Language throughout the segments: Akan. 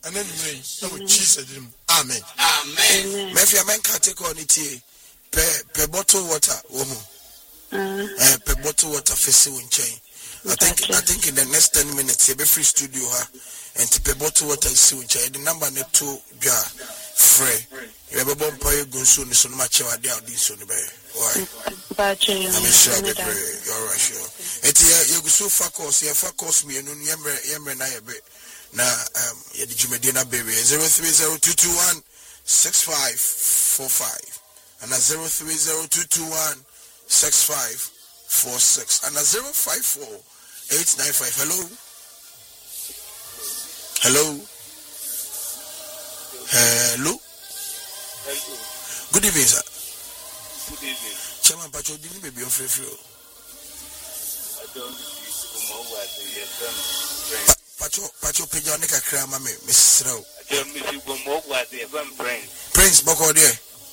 and then you know Jesus. Amen. Amen. Maybe a man can take on it per bottle water, woman. Per bottle water facing chain. I think in the next 10 minutes, you'll be free studio and to per bottle water is soon chain. The number net 2 jar free. You have a bomb pay go soon, so much of a day this on the bay. Why? I'm sure you're right, sure. It's you go so far course, you far course me and yammer and I a bit. Now, you did you medina baby 030221 6545 and a 030221 6546 and a 054 895. Hello. Good evening, sir. Good evening. Chairman Pacho, didn't baby on free flow. Pacho Pejanica Crama, Miss Row. Prince Boko, dear.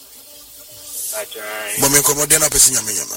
Woman Commodena Pessina Minama.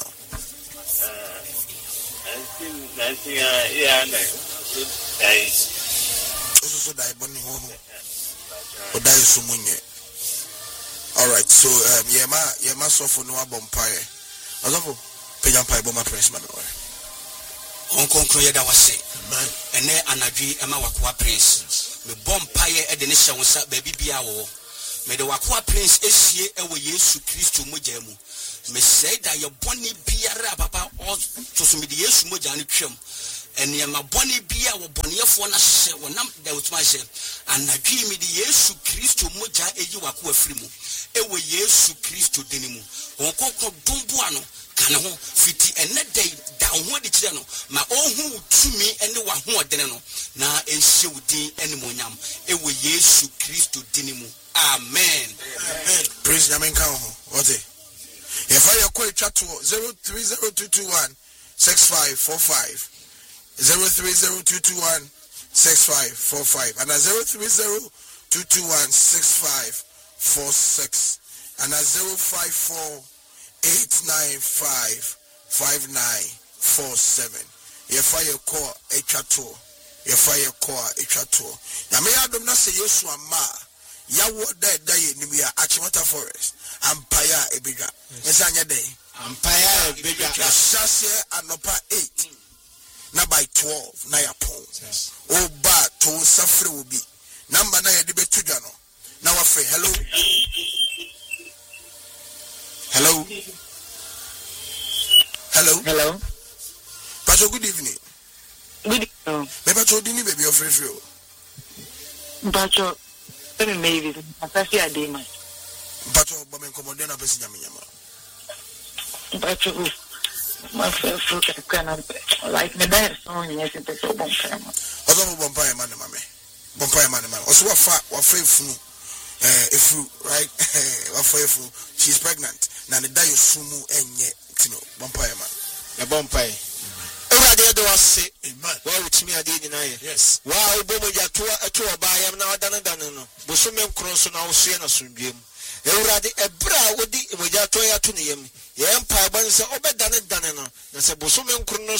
Also, die Bonnie home. Or die Sumunye. All right, so Yama suffer no bompire. I love Pejan Pai Boma Prince Manuel. Uncle Croyeda was say, and then Anadri Emma Wakua Prince. The bompire at the nation was up baby Biao. May the Wakua Prince is here away Yesu Christo Mujemu. May say that your bonny Biara Papa or to some Yesu Mujani Trim. And Yama bonny Bia or Bonnia Fona when I'm there with myself. And I dream me the Yesu Christo Muja Ejuakua Frimu. Ewe Yesu Christo Denimu. Uncle Dumbuano. Kana ho fiti ene day da ho de kire no ma ohun tumi ene wa ho odene no na enhye wudin ene monyam ewe Yesu Kristo dinimu. Amen. Praise the man kan ho what if I call chat to 030221 6545 030221 6545 and 030221 6546 and 054 8955947. Your fire core a chateau. Your fire core a chateau. Now, may I do not say yes, ma. Yawo day Nimia Achimota Forest. Ampire a bigger. Yes, on your day. Ampire a bigger. Sasia and upper 8. Now by 12. Naya pounds. Oh, but to suffer will be. Number 9 debate to Jano. Now, I say hello. Hello. Pacho, good evening. Good evening. Pacho, didn't baby of free. Pacho, let me maybe. I see a day, man. Pacho, Bomen Commodena Pessinamama. Pacho, my first can like me there. So, yes, it's a bompire. Although bompire man, mamma. Bompire man, also a fat or faithful. If you right, she's pregnant. Now the die sumu enye tino vampire man. A vampire. Every day was say, why would me a day deny? Yes. Wow, Bomoja to a buy am now done. Bosumem cross on our Siena Sundrim. Every a bra would the Mojatoya to name. The empire burns over done it. That's a Bosumem cross.